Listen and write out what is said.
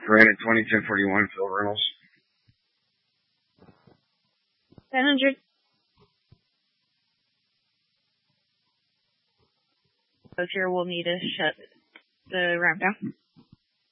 Granted 201041, Phil Reynolds. 1000. So here we'll need to shut the ramp down.